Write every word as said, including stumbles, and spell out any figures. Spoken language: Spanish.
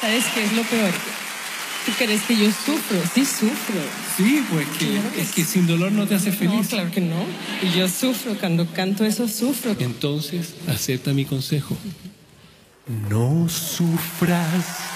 ¿Sabes qué es lo peor? ¿Tú crees que yo sufro? Sí, sufro. Sí, pues que, Claro que es sí. que sin dolor no te hace feliz. No, claro que no. Y yo sufro, cuando canto eso sufro. Entonces, acepta mi consejo. No sufras.